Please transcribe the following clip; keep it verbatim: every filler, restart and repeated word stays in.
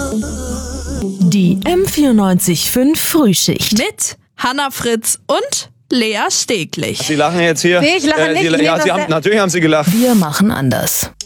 Die M vierundneunzig Komma fünf Frühschicht. Mit Hannah Fritz und Lea Steglich. Sie lachen jetzt hier. Nee, ich lache Äh, nicht. Sie, Ich ja, nehme Sie das haben, natürlich haben Sie gelacht. Wir machen anders.